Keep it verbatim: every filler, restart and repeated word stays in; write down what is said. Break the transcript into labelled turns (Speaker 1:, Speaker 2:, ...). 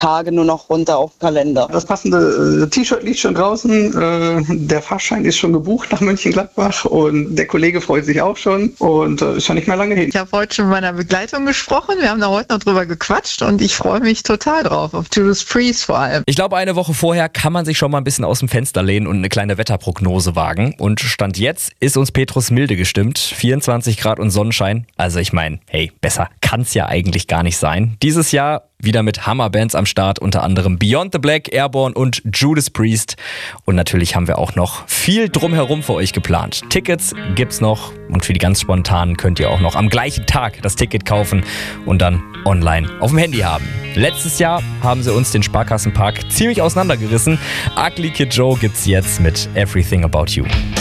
Speaker 1: Tage nur noch runter auf den Kalender.
Speaker 2: Das passende äh, T-Shirt liegt schon draußen, äh, der Fahrschein ist schon gebucht nach Mönchengladbach und der Kollege freut sich auch schon und äh, ist schon nicht mehr lange hin.
Speaker 3: Ich habe heute schon mit meiner Begleitung gesprochen, wir haben da heute noch drüber gequatscht und ich freue mich total drauf, auf Judas Priest vor allem.
Speaker 4: Ich glaube, eine Woche vorher kann man sich schon mal ein bisschen aus dem Fenster lehnen und eine kleine Wetterprognose wagen. Und Stand jetzt ist uns Petrus milde gestimmt, vierundzwanzig Grad und Sonnenschein. Also ich meine, hey, besser kann's ja eigentlich gar nicht sein. Dieses Jahr wieder mit Hammerbands am Start, unter anderem Beyond the Black, Airborne und Judas Priest. Und natürlich haben wir auch noch viel drumherum für euch geplant. Tickets gibt's noch und für die ganz spontanen könnt ihr auch noch am gleichen Tag das Ticket kaufen und dann online auf dem Handy haben. Letztes Jahr haben sie uns den Sparkassenpark ziemlich auseinandergerissen. Ugly Kid Joe gibt's jetzt mit Everything About You.